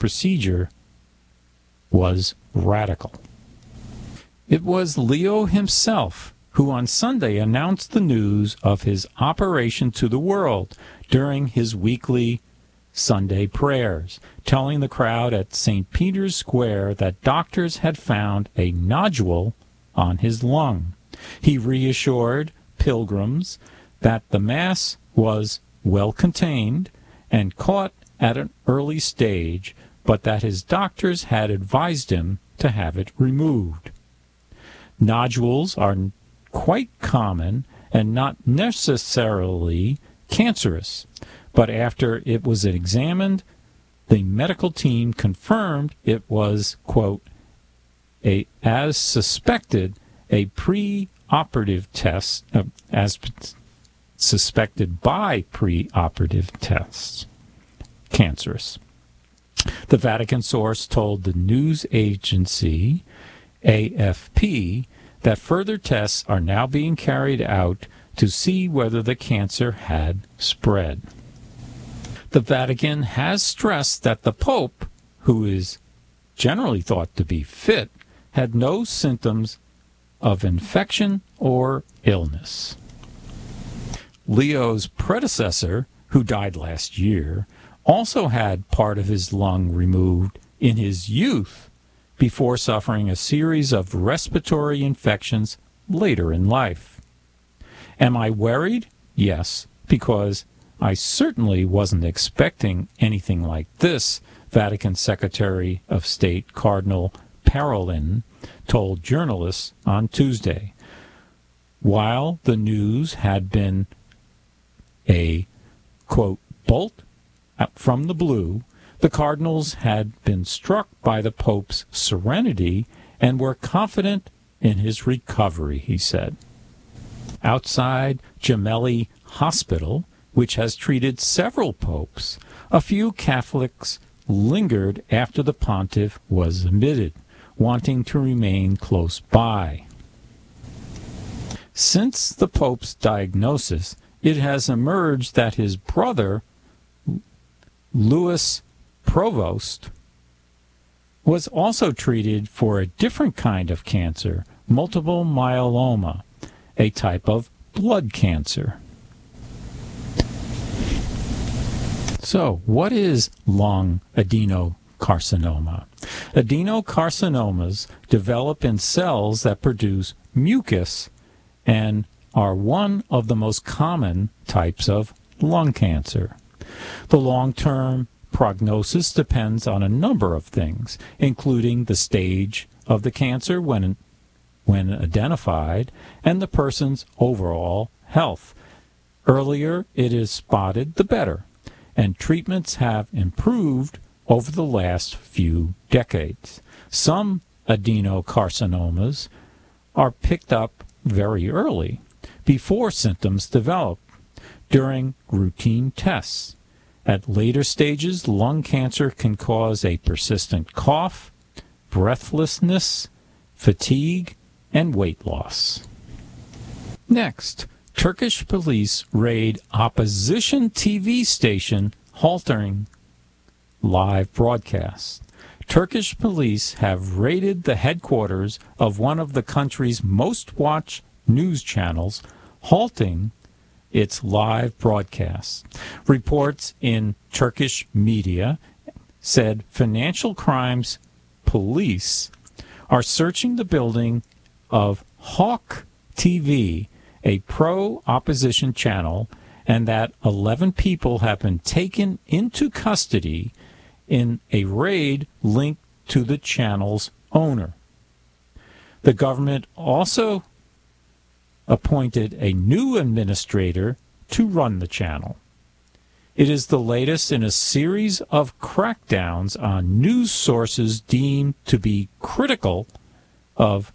procedure was radical. It was Leo himself who on Sunday announced the news of his operation to the world during his weekly Sunday prayers, telling the crowd at St. Peter's Square that doctors had found a nodule on his lung. He reassured pilgrims that the mass was well contained and caught at an early stage, but that his doctors had advised him to have it removed. Nodules are quite common and not necessarily cancerous, but after it was examined, the medical team confirmed it was, quote, as suspected, a pre-operative test, as suspected by pre-operative tests, cancerous. The Vatican source told the news agency AFP that further tests are now being carried out to see whether the cancer had spread. The Vatican has stressed that the Pope, who is generally thought to be fit, had no symptoms of infection or illness. Leo's predecessor, who died last year, also had part of his lung removed in his youth before suffering a series of respiratory infections later in life. Am I worried? Yes, because I certainly wasn't expecting anything like this, Vatican Secretary of State Cardinal Parolin told journalists on Tuesday. While the news had been a, quote, bolt from the blue, the Cardinals had been struck by the Pope's serenity and were confident in his recovery, he said. Outside Gemelli Hospital, which has treated several popes, a few Catholics lingered after the pontiff was admitted, wanting to remain close by. Since the Pope's diagnosis, it has emerged that his brother, Louis Provost, was also treated for a different kind of cancer, multiple myeloma, a type of blood cancer. So, what is lung adenocarcinoma? Adenocarcinomas develop in cells that produce mucus and are one of the most common types of lung cancer. The long-term prognosis depends on a number of things, including the stage of the cancer when identified and the person's overall health. Earlier it is spotted, the better, and treatments have improved over the last few decades. Some adenocarcinomas are picked up very early, before symptoms develop, during routine tests. At later stages, lung cancer can cause a persistent cough, breathlessness, fatigue, and weight loss. Next, Turkish police raid opposition TV station halting live broadcasts. Turkish police have raided the headquarters of one of the country's most watched news channels, halting its live broadcasts. Reports in Turkish media said financial crimes police are searching the building of Hawk TV, a pro-opposition channel, and that 11 people have been taken into custody in a raid linked to the channel's owner. The government also appointed a new administrator to run the channel. It is the latest in a series of crackdowns on news sources deemed to be critical of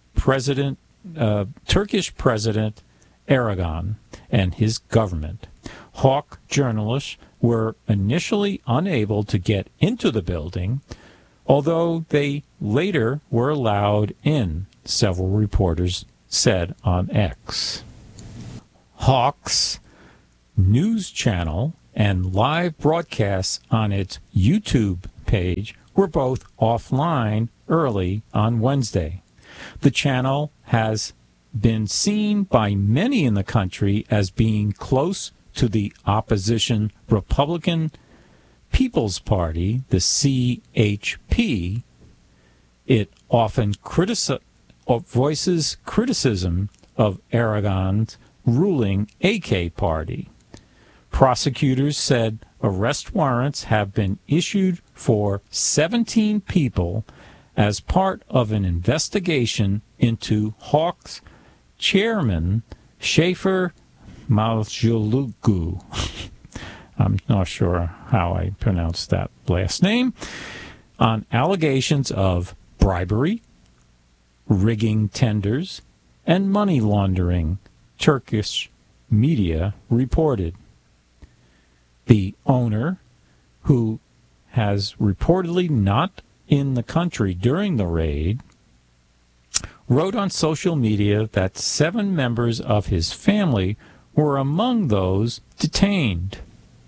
Turkish President Erdogan and his government. Hawk journalists were initially unable to get into the building, although they later were allowed in, several reporters said on X. Hawk's news channel and live broadcasts on its YouTube page were both offline early on Wednesday. The channel has been seen by many in the country as being close to the opposition Republican People's Party, the CHP. It often voices criticism of Aragon's ruling AK party. Prosecutors said arrest warrants have been issued for 17 people as part of an investigation into Hawk's chairman, Schaefer Malgioglou. I'm not sure how I pronounce that last name, on allegations of bribery, rigging tenders, and money laundering, Turkish media reported. The owner, who has reportedly not in the country during the raid, wrote on social media that 7 members of his family were among those detained.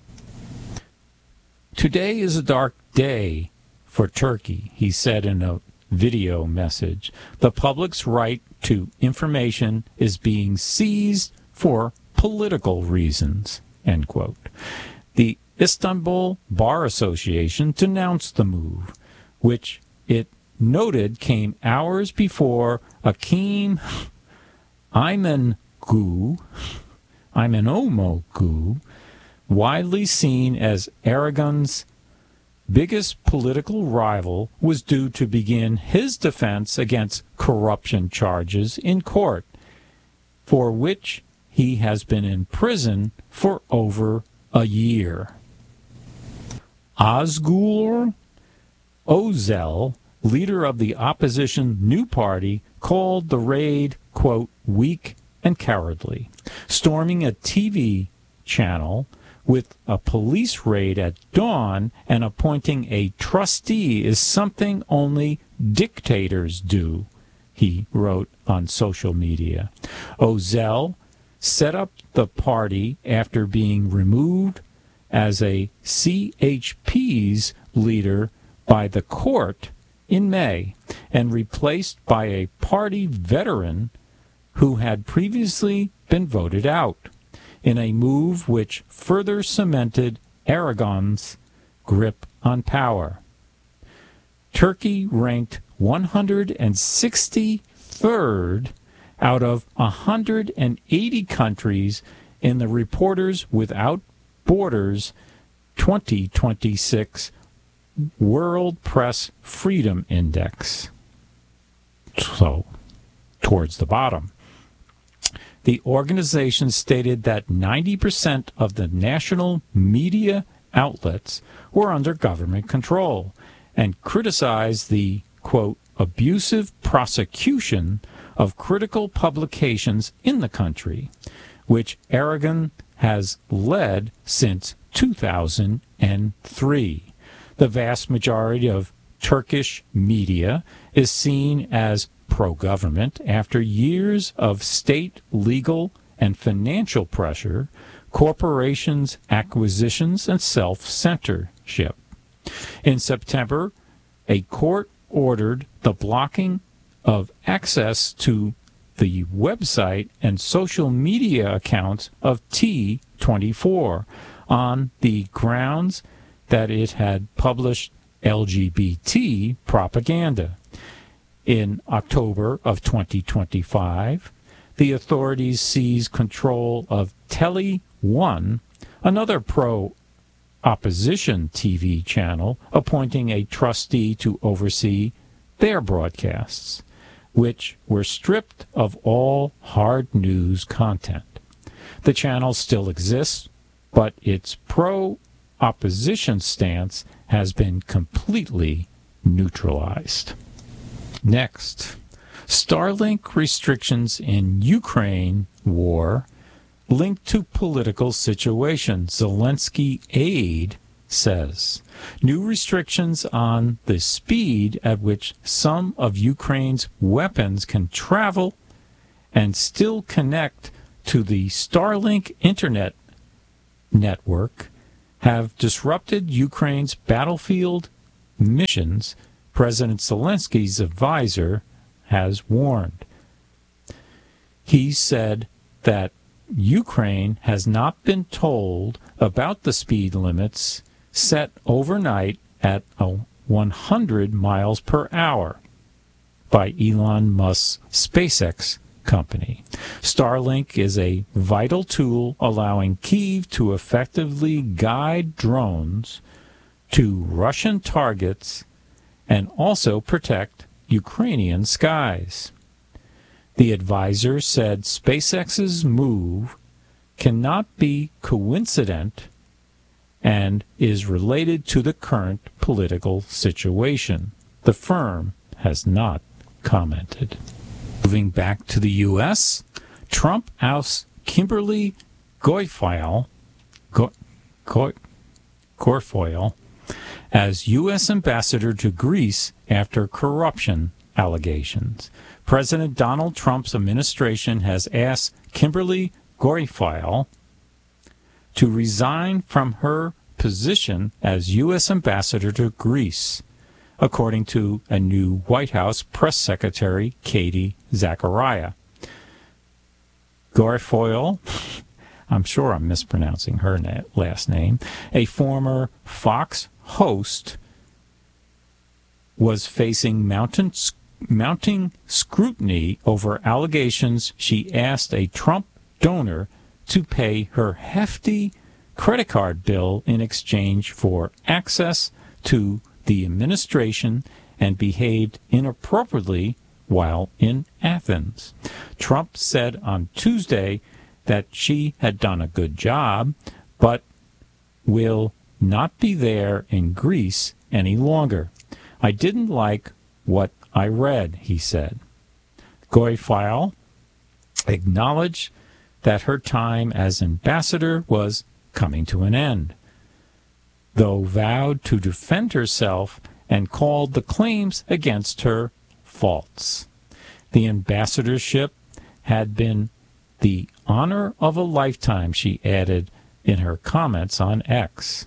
Today is a dark day for Turkey, he said in a video message. The public's right to information is being seized for political reasons, end quote. The Istanbul Bar Association denounced the move, which it noted came hours before Akim İmamoğlu, widely seen as Erdogan's biggest political rival, was due to begin his defense against corruption charges in court, for which he has been in prison for over a year. Özgür Özel, leader of the opposition New Party, called the raid, quote, weak and cowardly. Storming a TV channel with a police raid at dawn and appointing a trustee is something only dictators do, he wrote on social media. Özel set up the party after being removed as a CHP's leader by the court in May and replaced by a party veteran who had previously been voted out, in a move which further cemented Erdogan's grip on power. Turkey ranked 163rd out of 180 countries in the Reporters Without Borders 2026 World Press Freedom Index. So, towards the bottom. The organization stated that 90% of the national media outlets were under government control and criticized the, quote, abusive prosecution of critical publications in the country, which Erdogan has led since 2003. The vast majority of Turkish media is seen as pro-government after years of state legal and financial pressure, corporations' acquisitions, and self-censorship. In September, a court ordered the blocking of access to the website and social media accounts of T24 on the grounds that it had published LGBT propaganda. In October of 2025, the authorities seized control of Tele 1, another pro-opposition TV channel, appointing a trustee to oversee their broadcasts, which were stripped of all hard news content. The channel still exists, but its pro-opposition stance has been completely neutralized. Next, Starlink restrictions in Ukraine war linked to political situation, Zelensky aide says. New restrictions on the speed at which some of Ukraine's weapons can travel and still connect to the Starlink internet network have disrupted Ukraine's battlefield missions, President Zelensky's advisor has warned. He said that Ukraine has not been told about the speed limits set overnight at 100 miles per hour by Elon Musk's SpaceX company. Starlink is a vital tool allowing Kyiv to effectively guide drones to Russian targets and also protect Ukrainian skies. The advisor said SpaceX's move cannot be coincident and is related to the current political situation. The firm has not commented. Moving back to the U.S., Trump ousts Kimberly Guilfoyle as U.S. ambassador to Greece after corruption allegations. President Donald Trump's administration has asked Kimberly Guilfoyle to resign from her position as U.S. ambassador to Greece, according to a new White House press secretary, Katie Zachariah. Guilfoyle, I'm sure I'm mispronouncing her last name, a former Fox host, was facing mounting scrutiny over allegations she asked a Trump donor to pay her hefty credit card bill in exchange for access to the administration and behaved inappropriately while in Athens. Trump said on Tuesday that she had done a good job, but will not be there in Greece any longer. I didn't like what I read, he said. Guilfoyle acknowledged that her time as ambassador was coming to an end, though vowed to defend herself and called the claims against her false. The ambassadorship had been the honor of a lifetime, she added in her comments on X.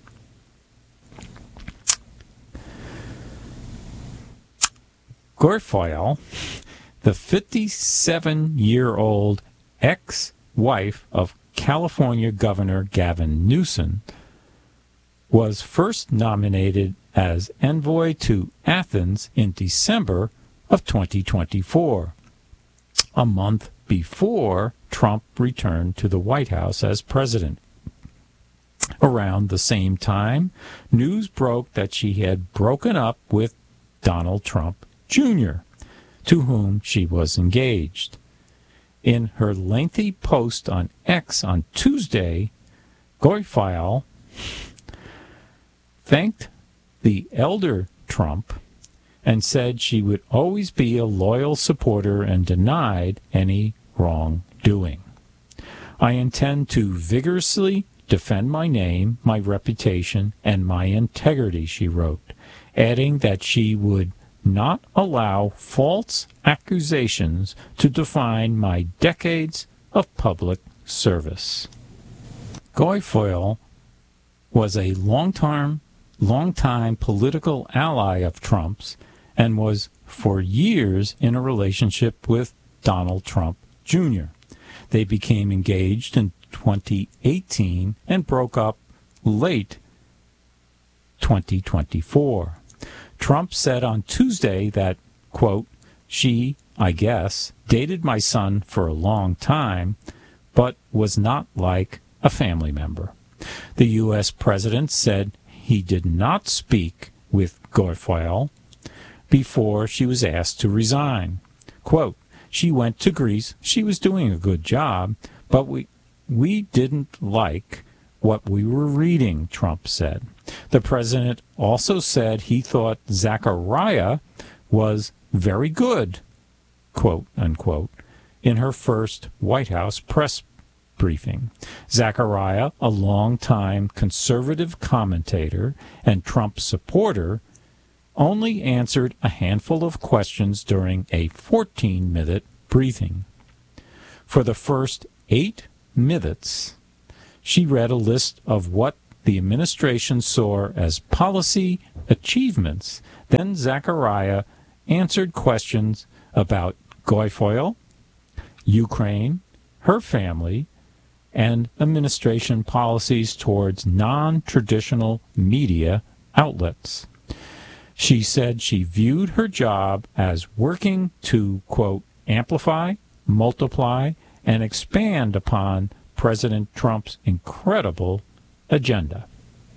Guilfoyle, the 57-year-old ex-wife of California Governor Gavin Newsom, was first nominated as envoy to Athens in December of 2024, a month before Trump returned to the White House as president. Around the same time, news broke that she had broken up with Donald Trump Jr., to whom she was engaged. In her lengthy post on X on Tuesday, Guilfoyle thanked the elder Trump and said she would always be a loyal supporter and denied any wrongdoing. I intend to vigorously defend my name, my reputation, and my integrity, she wrote, adding that she would not allow false accusations to define my decades of public service. Guilfoyle was a longtime political ally of Trump's and was for years in a relationship with Donald Trump Jr. They became engaged in 2018 and broke up late 2024. Trump said on Tuesday that, quote, she, I guess, dated my son for a long time, but was not like a family member. The U.S. president said he did not speak with Guilfoyle before she was asked to resign. Quote, she went to Greece, she was doing a good job, but we didn't like what we were reading, Trump said. The president also said he thought Zachariah was very good, quote unquote, in her first White House press briefing. Zachariah, a longtime conservative commentator and Trump supporter, only answered a handful of questions during a 14-minute briefing. For the first 8 minutes, she read a list of what the administration saw as policy achievements. Then Zachariah answered questions about Guaifoyle, Ukraine, her family, and administration policies towards non-traditional media outlets. She said she viewed her job as working to, quote, amplify, multiply, and expand upon President Trump's incredible agenda.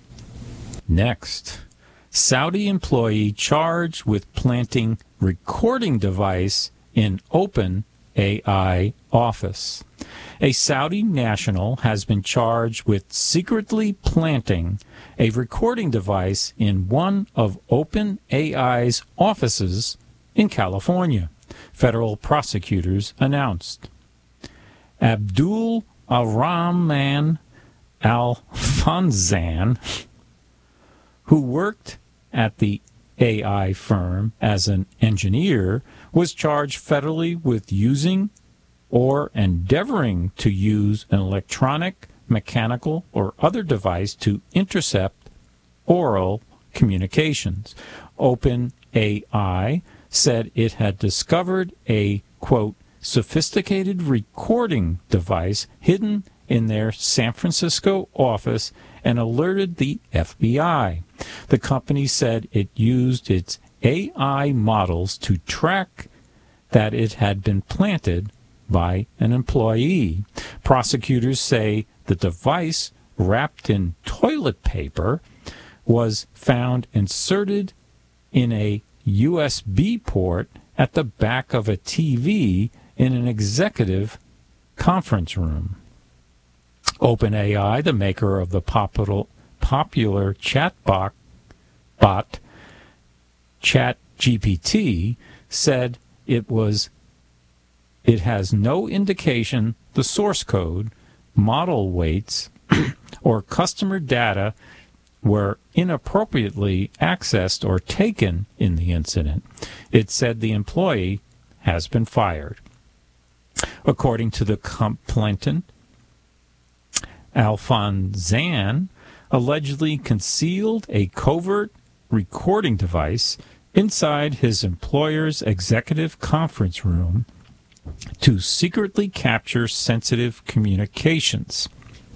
Next, Saudi employee charged with planting recording device in OpenAI office. A Saudi national has been charged with secretly planting a recording device in one of OpenAI's offices in California, federal prosecutors announced. Abdul Ar-Rahman Al-Fanzan, who worked at the AI firm as an engineer, was charged federally with using or endeavoring to use an electronic, mechanical, or other device to intercept oral communications. OpenAI said it had discovered a, quote, sophisticated recording device hidden in their San Francisco office and alerted the FBI. The company said it used its AI models to track that it had been planted by an employee. Prosecutors say the device, wrapped in toilet paper, was found inserted in a USB port at the back of a TV in an executive conference room. OpenAI, the maker of the popular chatbot ChatGPT, said it has no indication the source code, model weights, or customer data were inappropriately accessed or taken in the incident. It said the employee has been fired. According to the complainant, Al-Fanzan allegedly concealed a covert recording device inside his employer's executive conference room to secretly capture sensitive communications.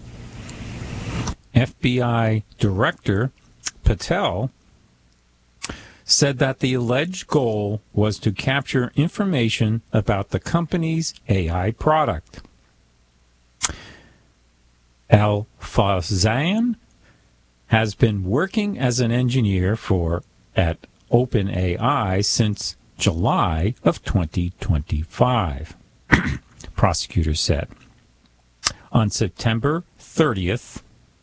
FBI Director Patel said that the alleged goal was to capture information about the company's AI product. Al-Fanzan has been working as an engineer at OpenAI since July of 2025, prosecutors said. On September 30th,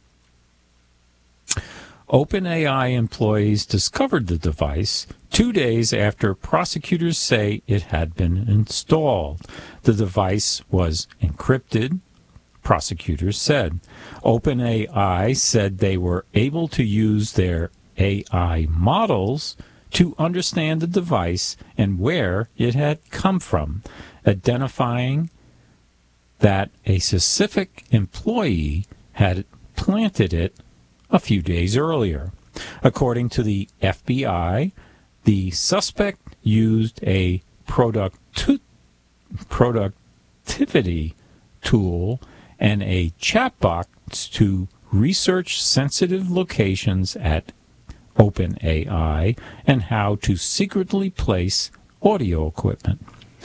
OpenAI employees discovered the device 2 days after prosecutors say it had been installed. The device was encrypted, prosecutors said. OpenAI said they were able to use their AI models to understand the device and where it had come from, identifying that a specific employee had planted it a few days earlier. According to the FBI, the suspect used a productivity tool and a chatbot to research sensitive locations at OpenAI and how to secretly place audio equipment.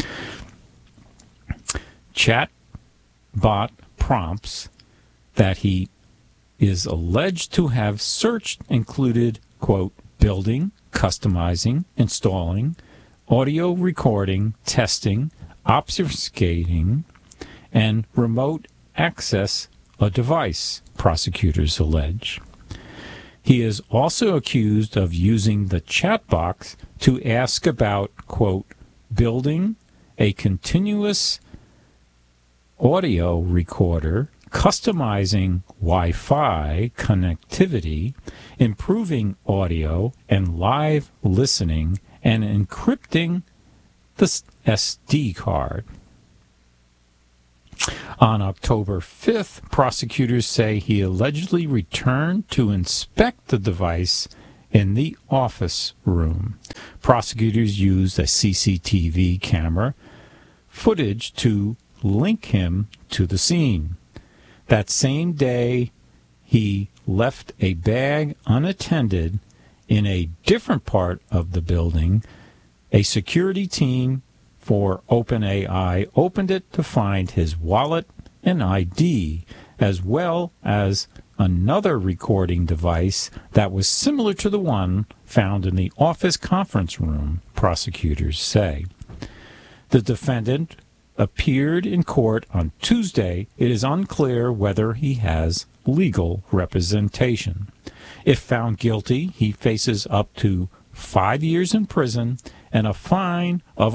Chatbot prompts that he is alleged to have searched included, quote, building, customizing, installing, audio recording, testing, obfuscating, and remote access a device, prosecutors allege. He is also accused of using the chat box to ask about, quote, building a continuous audio recorder, customizing Wi-Fi connectivity, improving audio and live listening, and encrypting the SD card. On October 5th, prosecutors say he allegedly returned to inspect the device in the office room. Prosecutors used a CCTV camera footage to link him to the scene. That same day, he left a bag unattended in a different part of the building. A security team for OpenAI opened it to find his wallet and ID, as well as another recording device that was similar to the one found in the office conference room, prosecutors say. The defendant appeared in court on Tuesday. It is unclear whether he has legal representation. If found guilty, he faces up to 5 years in prison and a fine of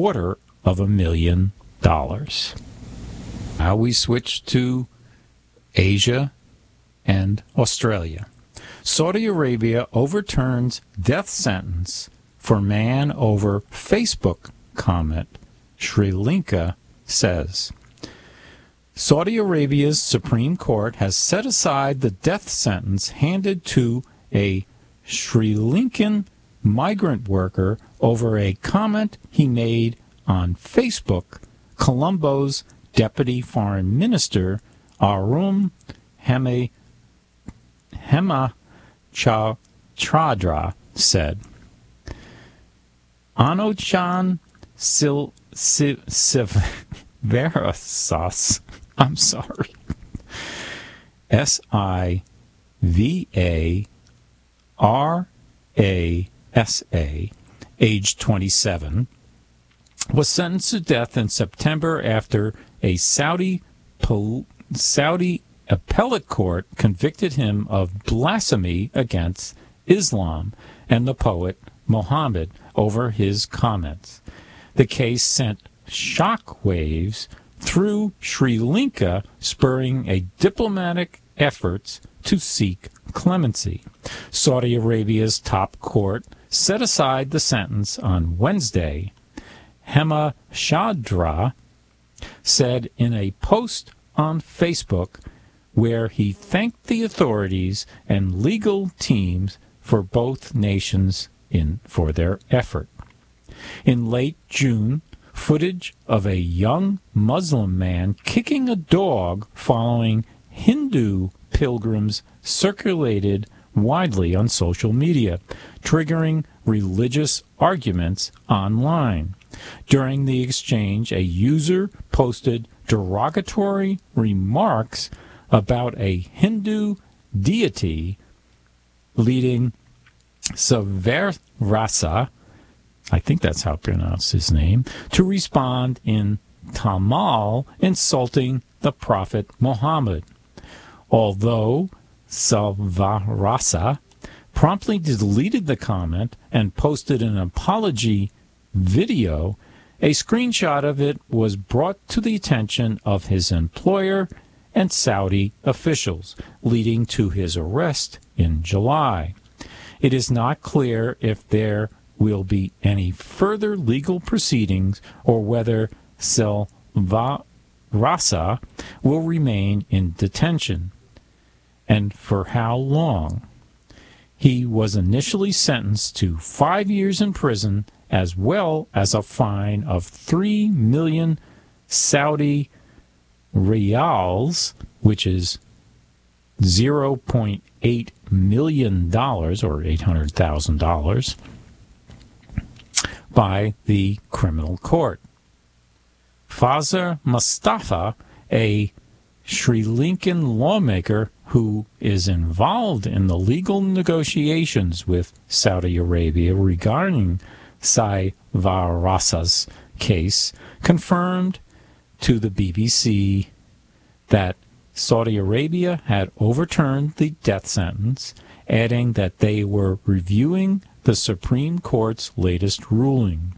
$250,000. Now we switch to Asia and Australia. Saudi Arabia overturns death sentence for man over Facebook comment, Sri Lanka says. Saudi Arabia's Supreme Court has set aside the death sentence handed to a Sri Lankan migrant worker over a comment he made on Facebook. Colombo's Deputy Foreign Minister Arun Hemachandra said. Anochan Sivarasas, I'm sorry, Sivarasa, age 27, was sentenced to death in September after a Saudi appellate court convicted him of blasphemy against Islam and the poet Muhammad over his comments. The case sent shockwaves through Sri Lanka, spurring a diplomatic efforts to seek clemency. Saudi Arabia's top court set aside the sentence on Wednesday. Hemachandra said in a post on Facebook where he thanked the authorities and legal teams for both nations for their effort. In late June, footage of a young Muslim man kicking a dog following Hindu pilgrims circulated widely on social media, triggering religious arguments online. During the exchange, a user posted derogatory remarks about a Hindu deity, leading Sivarasa, I think that's how to pronounce his name, to respond in Tamil, insulting the Prophet Muhammad. Although Sivarasa promptly deleted the comment and posted an apology video, a screenshot of it was brought to the attention of his employer and Saudi officials, leading to his arrest in July. It is not clear if there will be any further legal proceedings or whether Sivarasa will remain in detention, and for how long. He was initially sentenced to 5 years in prison as well as a fine of 3 million Saudi riyals, which is $0.8 million or $800,000, by the criminal court. Fazar Mustafa, a Sri Lankan lawmaker who is involved in the legal negotiations with Saudi Arabia regarding Sivarasa's case, confirmed to the BBC that Saudi Arabia had overturned the death sentence, adding that they were reviewing the Supreme Court's latest ruling.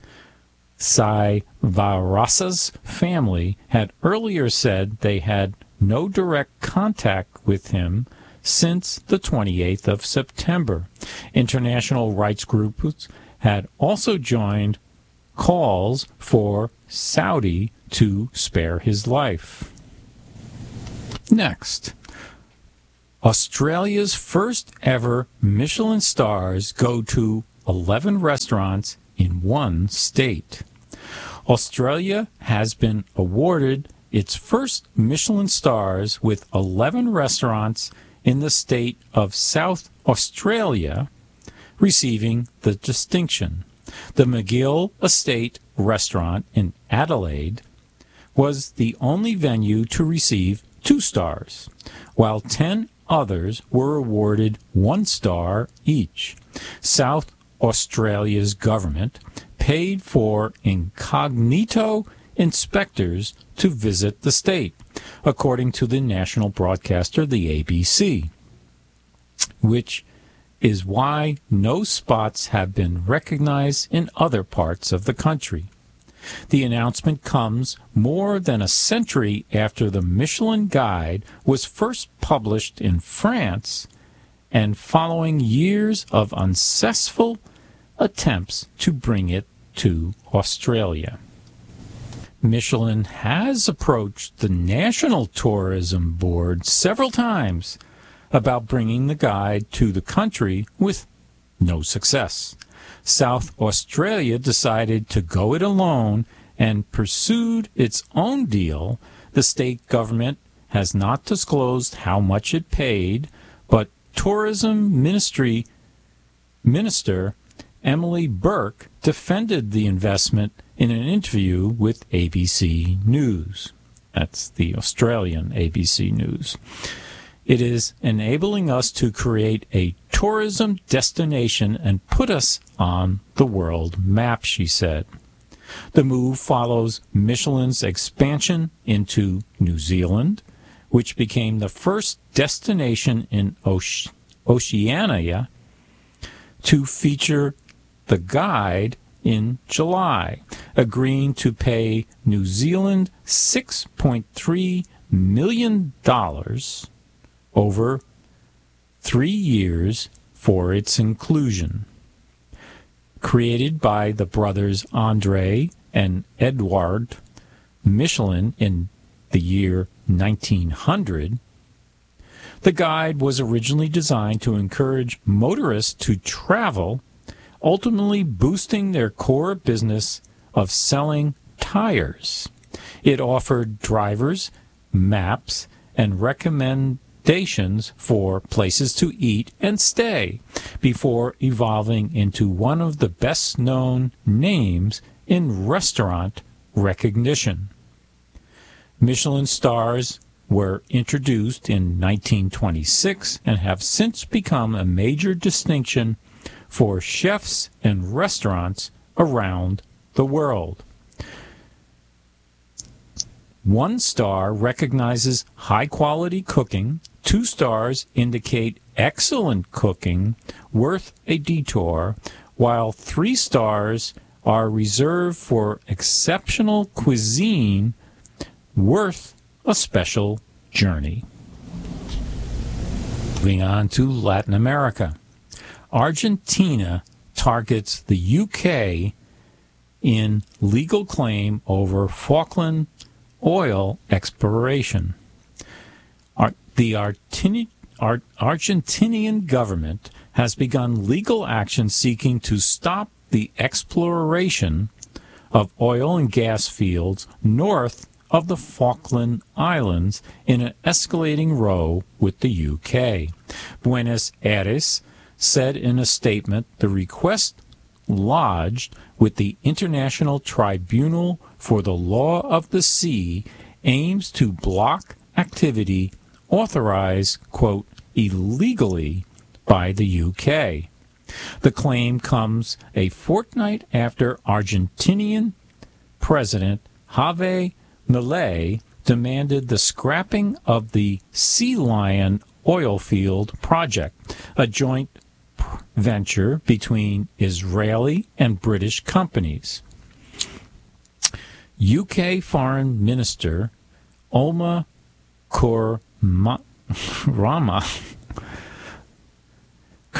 Sivarasa's family had earlier said they had no direct contact with him since the 28th of September. International rights groups had also joined calls for Saudi to spare his life. Next, Australia's first ever Michelin stars go to 11 restaurants in one state. Australia has been awarded its first Michelin stars with 11 restaurants in the state of South Australia receiving the distinction. The McGill Estate restaurant in Adelaide was the only venue to receive 2 stars, while 10 others were awarded 1 star each. South Australia's government paid for incognito inspectors to visit the state, according to the national broadcaster, the ABC, which is why no spots have been recognized in other parts of the country. The announcement comes more than a century after the Michelin Guide was first published in France and following years of unsuccessful attempts to bring it to Australia. Michelin has approached the National Tourism Board several times about bringing the guide to the country with no success. South Australia decided to go it alone and pursued its own deal. The state government has not disclosed how much it paid, but Tourism Minister Emily Burke defended the investment in an interview with ABC News. That's the Australian ABC News. It is enabling us to create a tourism destination and put us on the world map, she said. The move follows Michelin's expansion into New Zealand, which became the first destination in Oceania to feature the guide in July, agreeing to pay New Zealand $6.3 million over 3 years for its inclusion. Created by the brothers Andre and Edouard Michelin in the year 1900, the guide was originally designed to encourage motorists to travel, ultimately boosting their core business of selling tires. It offered drivers maps and recommendations for places to eat and stay before evolving into one of the best-known names in restaurant recognition. Michelin stars were introduced in 1926 and have since become a major distinction for chefs and restaurants around the world. 1 star recognizes high-quality cooking. 2 stars indicate excellent cooking, worth a detour, while 3 stars are reserved for exceptional cuisine, worth a special journey. Moving on to Latin America. Argentina targets the UK in legal claim over Falkland oil exploration. The Argentinian government has begun legal action seeking to stop the exploration of oil and gas fields north of the Falkland Islands in an escalating row with the UK. Buenos Aires said in a statement the request lodged with the International Tribunal for the Law of the Sea aims to block activity authorized, quote, illegally by the UK. The claim comes a fortnight after Argentinian President Javier Milei demanded the scrapping of the Sea Lion oil field project, a joint venture between Israeli and British companies. UK Foreign Minister Omar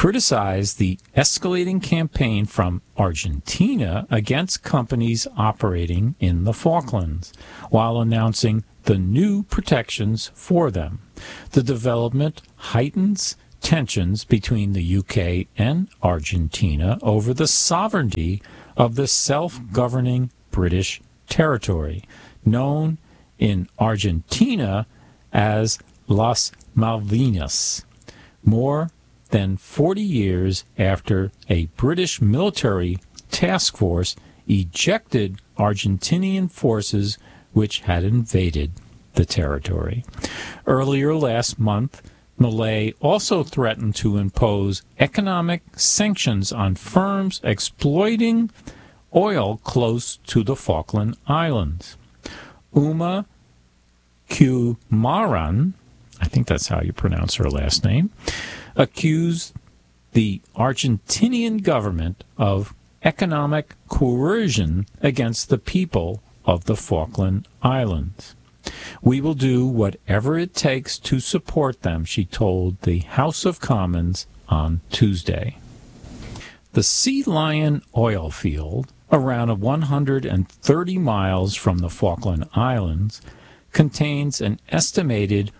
criticized the escalating campaign from Argentina against companies operating in the Falklands, while announcing the new protections for them. The development heightens tensions between the UK and Argentina over the sovereignty of the self-governing British territory, known in Argentina as Las Malvinas, more than 40 years after a British military task force ejected Argentinian forces which had invaded the territory. Earlier last month, Milei also threatened to impose economic sanctions on firms exploiting oil close to the Falkland Islands. Uma Kumaran, I think that's how you pronounce her last name, accused the Argentinian government of economic coercion against the people of the Falkland Islands. We will do whatever it takes to support them, she told the House of Commons on Tuesday. The Sea Lion oil field, around 130 miles from the Falkland Islands, contains an estimated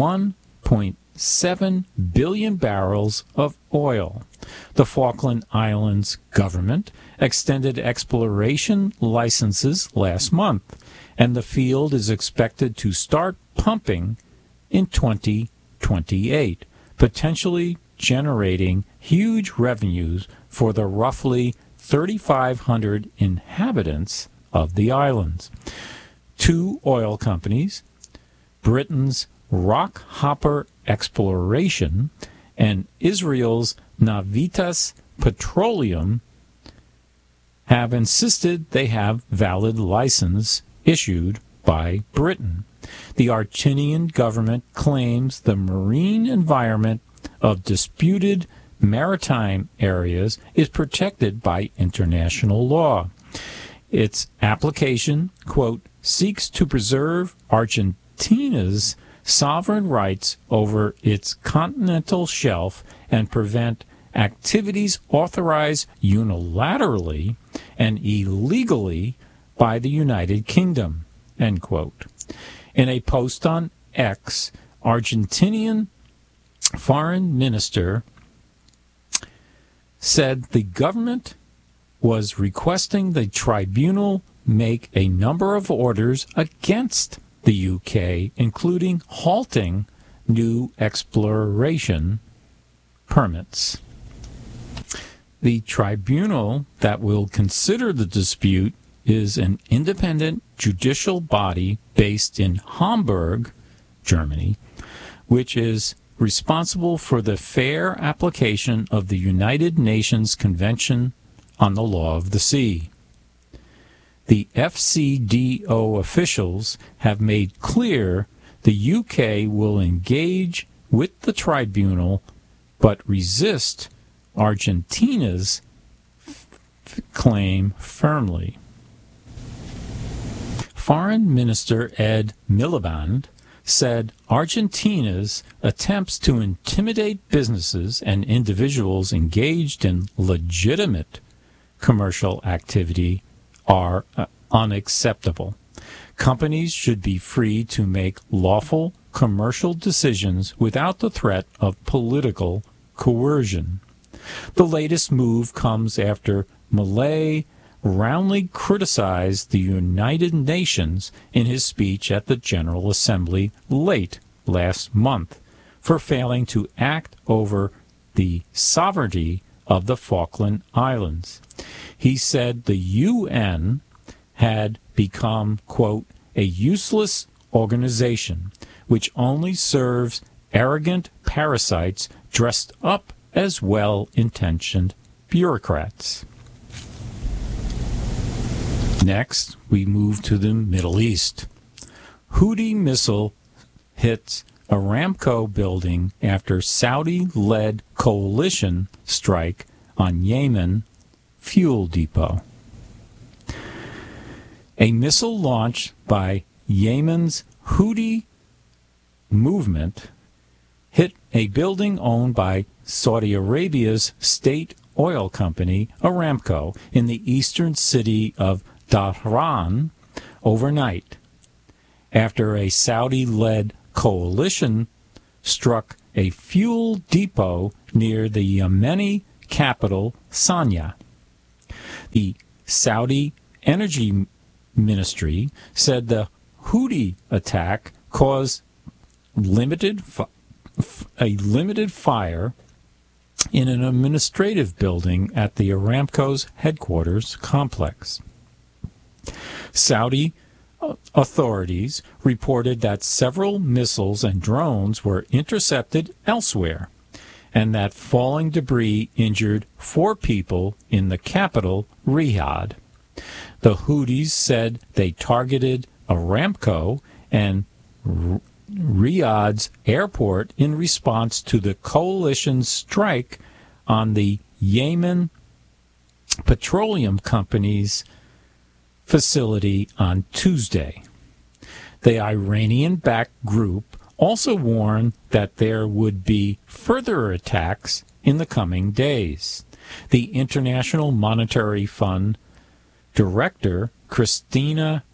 1.7 billion barrels of oil. The Falkland Islands government extended exploration licenses last month, and the field is expected to start pumping in 2028, potentially generating huge revenues for the roughly 3,500 inhabitants of the islands. Two oil companies, Britain's Rockhopper Exploration and Israel's Navitas Petroleum, have insisted they have valid license issued by Britain. The Argentinian government claims the marine environment of disputed maritime areas is protected by international law. Its application, quote, seeks to preserve Argentina's sovereign rights over its continental shelf and prevent activities authorized unilaterally and illegally by the United Kingdom, end quote. In a post on X, Argentinian foreign minister said the government was requesting the tribunal make a number of orders against the UK, including halting new exploration permits. The tribunal that will consider the dispute is an independent judicial body based in Hamburg, Germany, which is responsible for the fair application of the United Nations Convention on the Law of the Sea. The FCDO officials have made clear the UK will engage with the tribunal but resist Argentina's claim firmly. Foreign Minister Ed Miliband said Argentina's attempts to intimidate businesses and individuals engaged in legitimate commercial activity are unacceptable. Companies should be free to make lawful commercial decisions without the threat of political coercion. The latest move comes after Milei roundly criticized the United Nations in his speech at the General Assembly late last month for failing to act over the sovereignty of the Falkland Islands. He said the UN had become, quote, a useless organization which only serves arrogant parasites dressed up as well-intentioned bureaucrats. Next, we move to the Middle East. Houthi missile hits Aramco building after Saudi-led coalition strike on Yemen fuel depot. A missile launched by Yemen's Houthi movement hit a building owned by Saudi Arabia's state oil company, Aramco, in the eastern city of Dhahran overnight, after a Saudi-led coalition struck a fuel depot near the Yemeni capital, Sana'a. The Saudi Energy Ministry said the Houthi attack caused a limited fire in an administrative building at the Aramco's headquarters complex. Saudi authorities reported that several missiles and drones were intercepted elsewhere, and that falling debris injured 4 people in the capital, Riyadh. The Houthis said they targeted Aramco and Riyadh's airport in response to the coalition's strike on the Yemen Petroleum Company's facility on Tuesday. The Iranian-backed group also warned that there would be further attacks in the coming days. The International Monetary Fund director, Christiana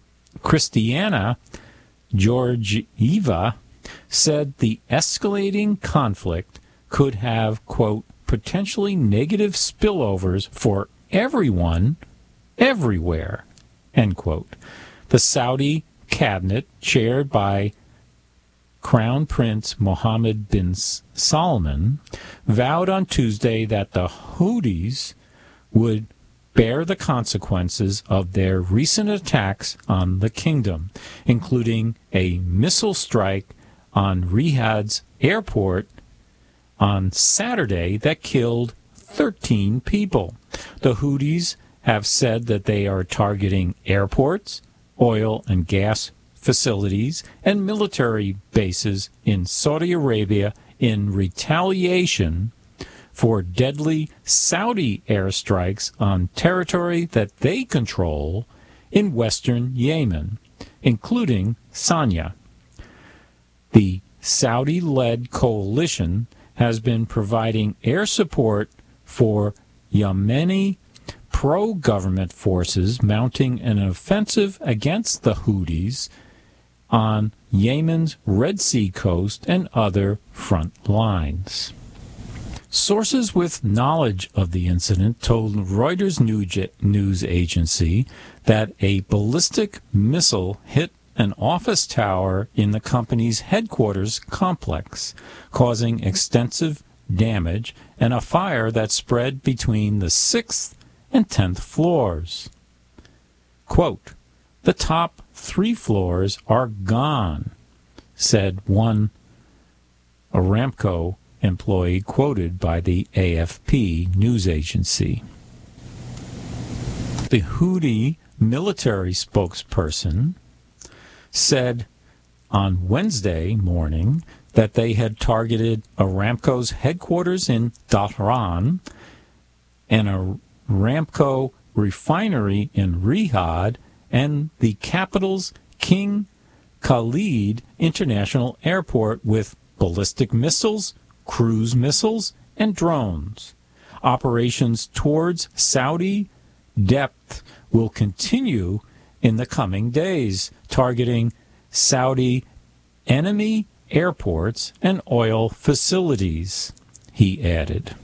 Georgieva, said the escalating conflict could have, quote, potentially negative spillovers for everyone, everywhere, end quote. The Saudi cabinet, chaired by Crown Prince Mohammed bin Salman, vowed on Tuesday that the Houthis would bear the consequences of their recent attacks on the kingdom, including a missile strike on Riyadh's airport on Saturday that killed 13 people. The Houthis have said that they are targeting airports, oil and gas facilities, and military bases in Saudi Arabia in retaliation for deadly Saudi airstrikes on territory that they control in western Yemen, including Sana'a. The Saudi-led coalition has been providing air support for Yemeni pro-government forces mounting an offensive against the Houthis on Yemen's Red Sea coast and other front lines. Sources with knowledge of the incident told Reuters news agency that a ballistic missile hit an office tower in the company's headquarters complex, causing extensive damage and a fire that spread between the 6th and 10th floors. Quote, "The top 3 floors are gone," said one Aramco employee quoted by the AFP news agency. The Houthi military spokesperson said on Wednesday morning that they had targeted Aramco's headquarters in Dhahran, an Aramco refinery in Riyadh, and the capital's King Khalid International Airport with ballistic missiles, cruise missiles, and drones. Operations towards Saudi depth will continue in the coming days, targeting Saudi enemy airports and oil facilities, he added.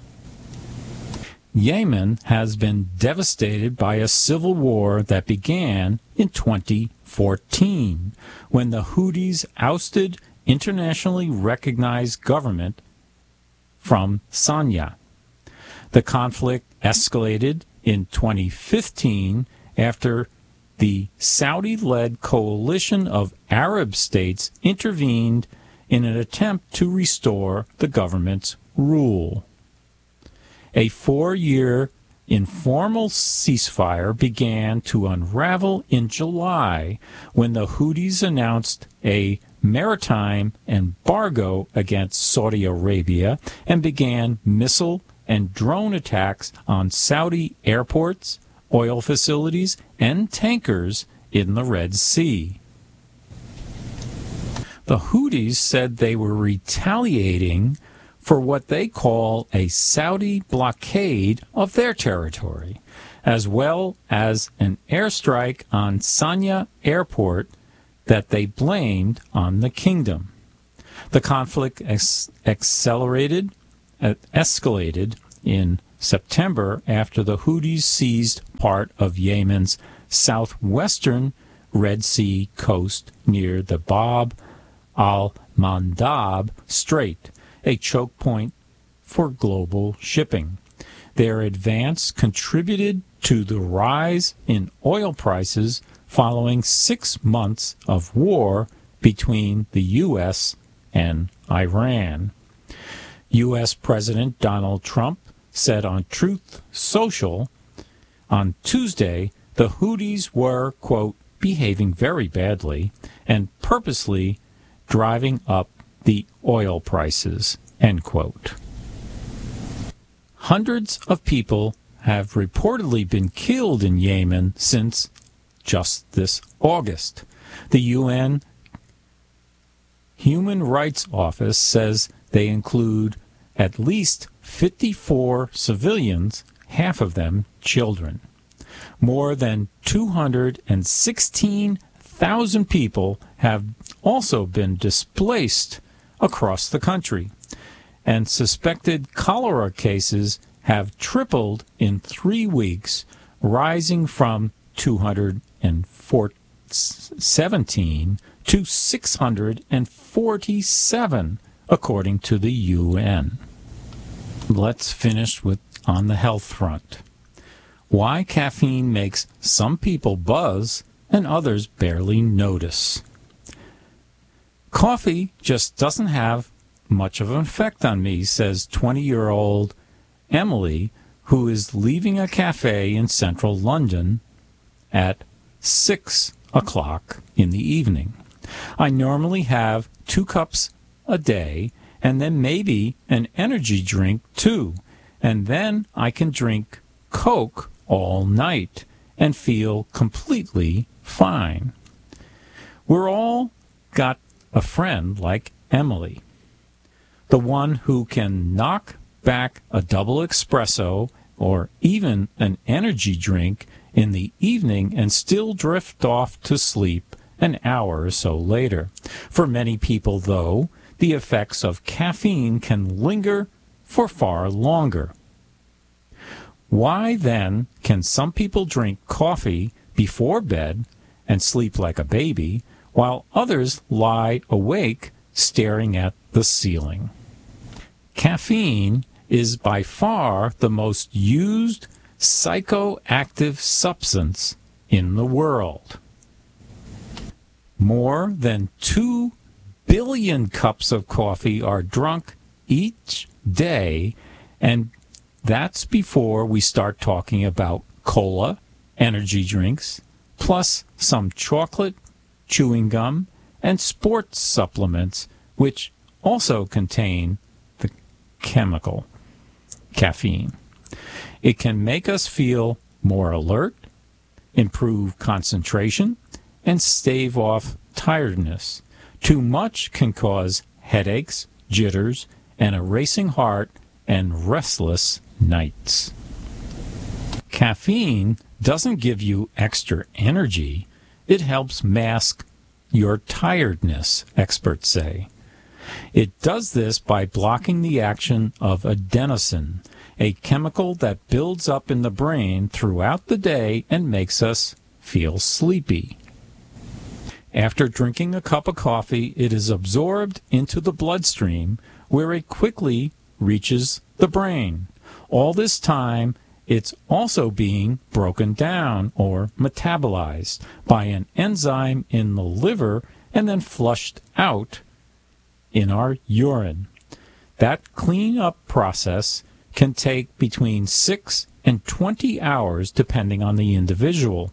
Yemen has been devastated by a civil war that began in 2014, when the Houthis ousted internationally recognized government from Sana'a. The conflict escalated in 2015 after the Saudi-led coalition of Arab states intervened in an attempt to restore the government's rule. A 4-year informal ceasefire began to unravel in July when the Houthis announced a maritime embargo against Saudi Arabia and began missile and drone attacks on Saudi airports, oil facilities, and tankers in the Red Sea. The Houthis said they were retaliating for what they call a Saudi blockade of their territory, as well as an airstrike on Sanya Airport that they blamed on the kingdom. The conflict escalated in September after the Houthis seized part of Yemen's southwestern Red Sea coast near the Bab al-Mandab Strait, a choke point for global shipping. Their advance contributed to the rise in oil prices following 6 months of war between the U.S. and Iran. U.S. President Donald Trump said on Truth Social on Tuesday the Houthis were, quote, behaving very badly and purposely driving up the oil prices, end quote. Hundreds of people have reportedly been killed in Yemen since just this August. The UN Human Rights Office says they include at least 54 civilians, half of them children. More than 216,000 people have also been displaced across the country, and suspected cholera cases have tripled in 3 weeks, rising from 217 to 647, according to the UN. Let's finish with on the health front. Why caffeine makes some people buzz and others barely notice. Coffee just doesn't have much of an effect on me, says 20-year-old Emily, who is leaving a cafe in central London at 6 o'clock in the evening. I normally have 2 cups a day and then maybe an energy drink too, and then I can drink Coke all night and feel completely fine. We're all got a friend like Emily, the one who can knock back a double espresso or even an energy drink in the evening and still drift off to sleep an hour or so later. For many people, though, the effects of caffeine can linger for far longer. Why, then, can some people drink coffee before bed and sleep like a baby, while others lie awake staring at the ceiling? Caffeine is by far the most used psychoactive substance in the world. More than 2 billion cups of coffee are drunk each day, and that's before we start talking about cola, energy drinks, plus some chocolate, chewing gum, and sports supplements, which also contain the chemical caffeine. It can make us feel more alert, improve concentration, and stave off tiredness. Too much can cause headaches, jitters, and a racing heart and restless nights. Caffeine doesn't give you extra energy. It helps mask your tiredness, experts say. It does this by blocking the action of adenosine, a chemical that builds up in the brain throughout the day and makes us feel sleepy. After drinking a cup of coffee, it is absorbed into the bloodstream, where it quickly reaches the brain. All this time, it's also being broken down or metabolized by an enzyme in the liver and then flushed out in our urine. That cleanup process can take between 6 and 20 hours depending on the individual.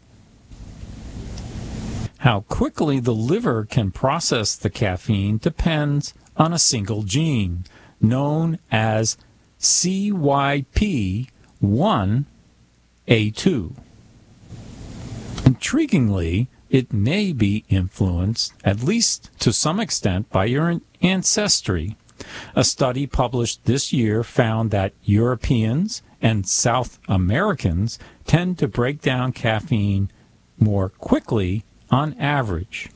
How quickly the liver can process the caffeine depends on a single gene known as CYP1A2. Intriguingly, it may be influenced, at least to some extent, by your ancestry. A study published this year found that Europeans and South Americans tend to break down caffeine more quickly on average.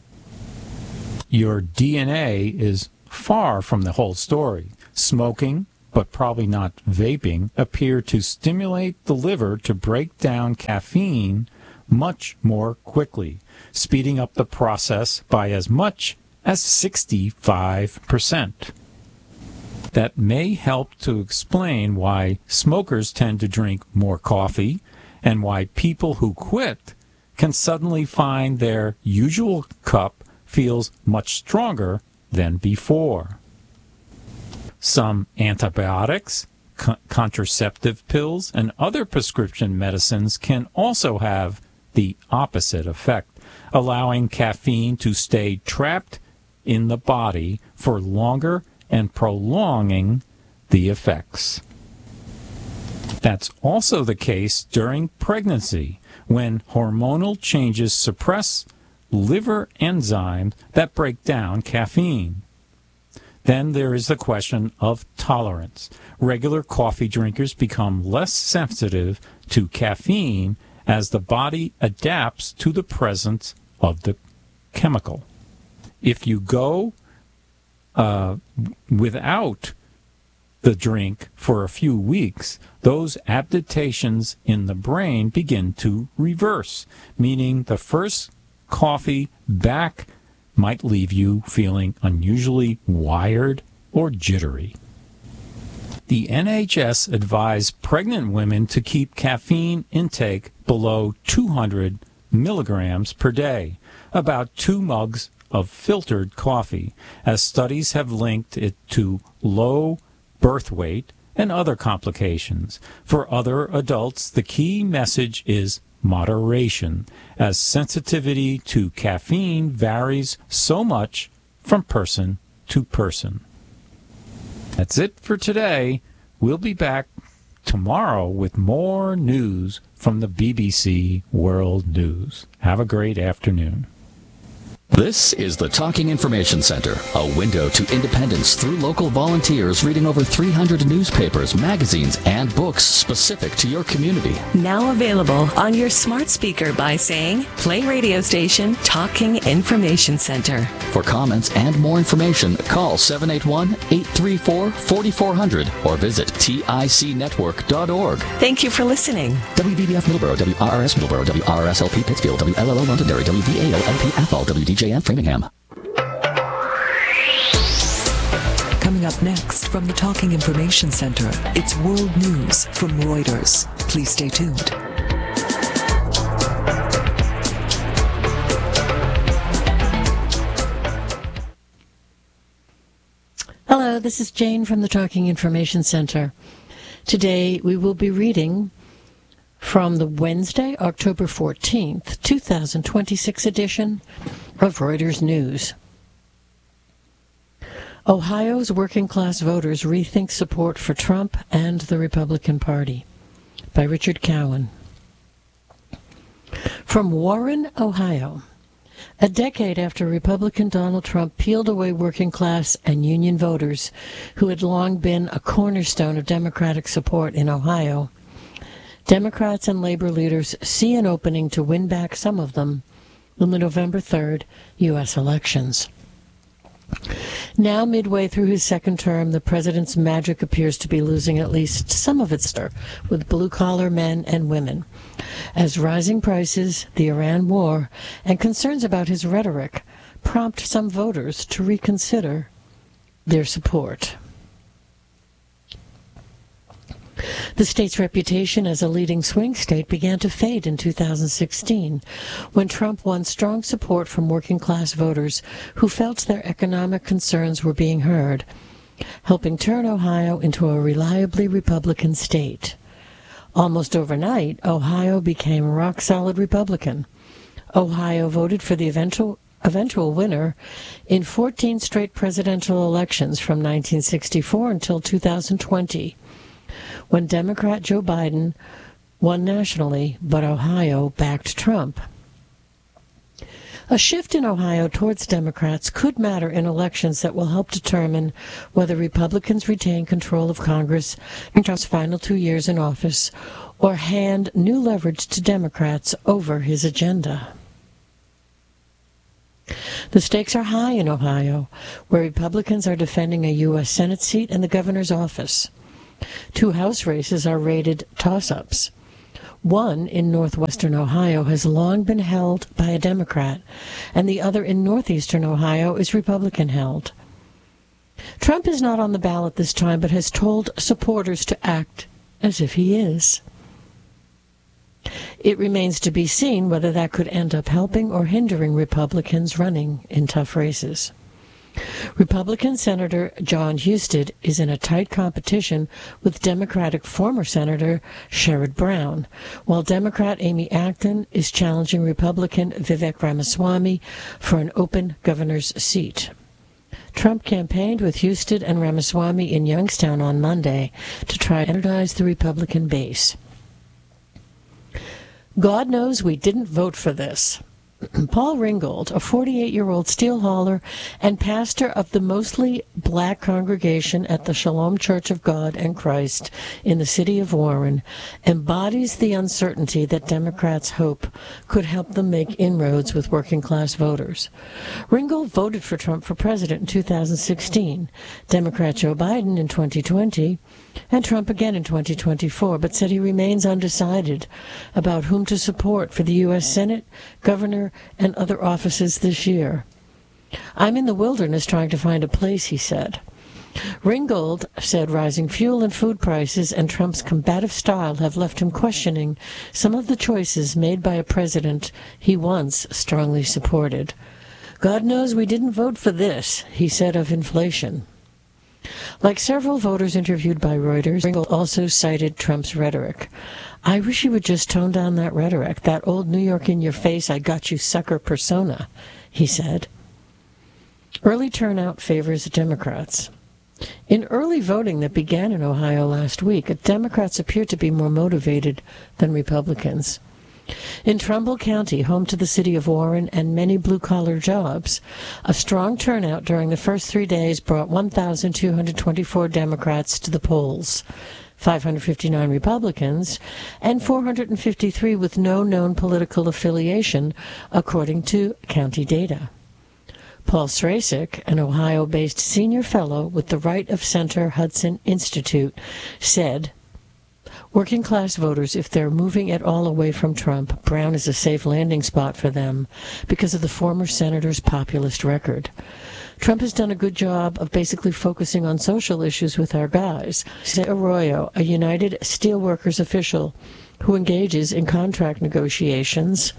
Your DNA is far from the whole story. Smoking, but probably not vaping, appear to stimulate the liver to break down caffeine much more quickly, speeding up the process by as much as 65%. That may help to explain why smokers tend to drink more coffee and why people who quit can suddenly find their usual cup feels much stronger than before. Some antibiotics, contraceptive pills, and other prescription medicines can also have the opposite effect, allowing caffeine to stay trapped in the body for longer and prolonging the effects. That's also the case during pregnancy, when hormonal changes suppress liver enzymes that break down caffeine. Then there is the question of tolerance. Regular coffee drinkers become less sensitive to caffeine as the body adapts to the presence of the chemical. If you go without the drink for a few weeks, those adaptations in the brain begin to reverse, meaning the first coffee back might leave you feeling unusually wired or jittery. The NHS advised pregnant women to keep caffeine intake below 200 milligrams per day, about 2 mugs of filtered coffee, as studies have linked it to low birth weight and other complications. For other adults, the key message is moderation, as sensitivity to caffeine varies so much from person to person. That's it for today. We'll be back tomorrow with more news from the BBC World News. Have a great afternoon. This is the Talking Information Center, a window to independence through local volunteers reading over 300 newspapers, magazines, and books specific to your community. Now available on your smart speaker by saying, play radio station Talking Information Center. For comments and more information, call 781-834-4400 or visit ticnetwork.org. Thank you for listening. WVBF Middleborough, WRRS Middleborough, WRSLP Pittsfield, WLLO Londonderry, WVALLP Athol, WDJN Framingham. Coming up next from the Talking Information Center, it's World News from Reuters. Please stay tuned. Hello, this is Jane from the Talking Information Center. Today we will be reading from the Wednesday, October 14th, 2026 edition of Reuters News. Ohio's working-class voters rethink support for Trump and the Republican Party, by Richard Cowan. From Warren, Ohio. A decade after Republican Donald Trump peeled away working-class and union voters who had long been a cornerstone of Democratic support in Ohio, Democrats and labor leaders see an opening to win back some of them in the November 3rd U.S. elections. Now, midway through his second term, the president's magic appears to be losing at least some of its stir with blue-collar men and women, as rising prices, the Iran war, and concerns about his rhetoric prompt some voters to reconsider their support. The state's reputation as a leading swing state began to fade in 2016, when Trump won strong support from working-class voters who felt their economic concerns were being heard, helping turn Ohio into a reliably Republican state. Almost overnight, Ohio became rock-solid Republican. Ohio voted for the eventual winner in 14 straight presidential elections from 1964 until 2020. When Democrat Joe Biden won nationally, but Ohio backed Trump. A shift in Ohio towards Democrats could matter in elections that will help determine whether Republicans retain control of Congress in Trump's final 2 years in office or hand new leverage to Democrats over his agenda. The stakes are high in Ohio, where Republicans are defending a U.S. Senate seat and the governor's office. 2 House races are rated toss-ups. One in northwestern Ohio has long been held by a Democrat, and the other in northeastern Ohio is Republican-held. Trump is not on the ballot this time, but has told supporters to act as if he is. It remains to be seen whether that could end up helping or hindering Republicans running in tough races. Republican Senator Jon Husted is in a tight competition with Democratic former Senator Sherrod Brown, while Democrat Amy Acton is challenging Republican Vivek Ramaswamy for an open governor's seat. Trump campaigned with Husted and Ramaswamy in Youngstown on Monday to try to energize the Republican base. God knows we didn't vote for this. Paul Ringgold, a 48-year-old steel hauler and pastor of the mostly black congregation at the Shalom Church of God and Christ in the city of Warren, embodies the uncertainty that Democrats hope could help them make inroads with working-class voters. Ringgold voted for Trump for president in 2016, Democrat Joe Biden in 2020, and Trump again in 2024, but said he remains undecided about whom to support for the U.S. Senate, governor, and other offices this year. I'm in the wilderness trying to find a place, he said. Ringgold said rising fuel and food prices and Trump's combative style have left him questioning some of the choices made by a president he once strongly supported. God knows we didn't vote for this, he said of inflation. Like several voters interviewed by Reuters, Ringgold also cited Trump's rhetoric. I wish he would just tone down that rhetoric, that old New York in-your-face, I got you sucker persona, he said. Early turnout favors Democrats. In early voting that began in Ohio last week, Democrats appear to be more motivated than Republicans. In Trumbull County, home to the city of Warren and many blue-collar jobs, a strong turnout during the first 3 days brought 1,224 Democrats to the polls, 559 Republicans, and 453 with no known political affiliation, according to county data. Paul Strasik, an Ohio-based senior fellow with the Right of Center Hudson Institute, said, working-class voters, if they're moving at all away from Trump, Brown is a safe landing spot for them because of the former senator's populist record. Trump has done a good job of basically focusing on social issues with our guys, said Arroyo, a United Steelworkers official who engages in contract negotiations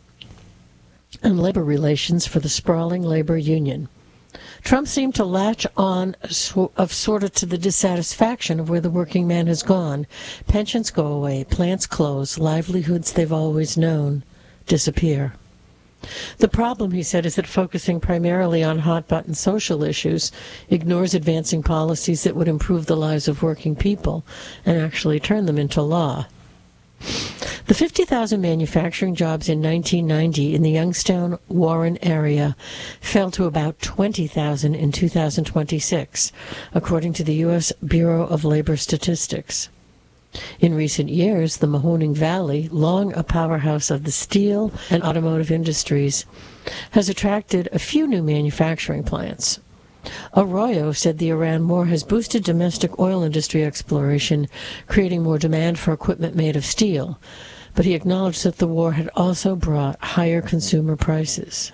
and labor relations for the sprawling labor union. Trump seemed to latch on sort of to the dissatisfaction of where the working man has gone. Pensions go away, plants close, livelihoods they've always known disappear. The problem, he said, is that focusing primarily on hot-button social issues ignores advancing policies that would improve the lives of working people and actually turn them into law. The 50,000 manufacturing jobs in 1990 in the Youngstown, Warren area fell to about 20,000 in 2026, according to the U.S. Bureau of Labor Statistics. In recent years, the Mahoning Valley, long a powerhouse of the steel and automotive industries, has attracted a few new manufacturing plants. Arroyo said the Iran war has boosted domestic oil industry exploration, creating more demand for equipment made of steel, but he acknowledged that the war had also brought higher consumer prices.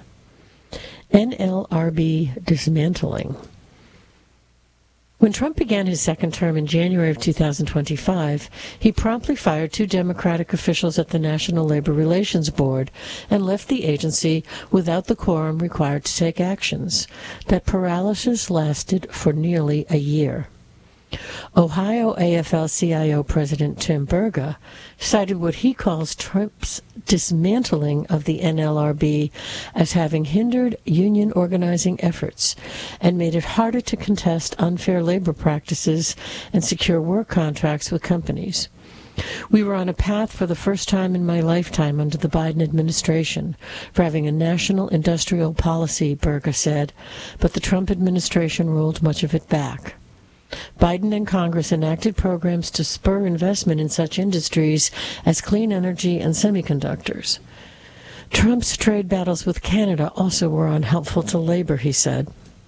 NLRB dismantling. When Trump began his second term in January of 2025, he promptly fired 2 Democratic officials at the National Labor Relations Board and left the agency without the quorum required to take actions. That paralysis lasted for nearly a year. Ohio AFL-CIO President Tim Burga cited what he calls Trump's dismantling of the NLRB as having hindered union organizing efforts and made it harder to contest unfair labor practices and secure work contracts with companies. We were on a path for the first time in my lifetime under the Biden administration for having a national industrial policy, Berger said, but the Trump administration rolled much of it back. Biden and Congress enacted programs to spur investment in such industries as clean energy and semiconductors. Trump's trade battles with Canada also were unhelpful to labor, he said.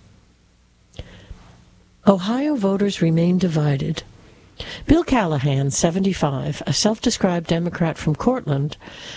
Ohio voters remain divided. Bill Callahan, 75, a self-described Democrat from Cortland,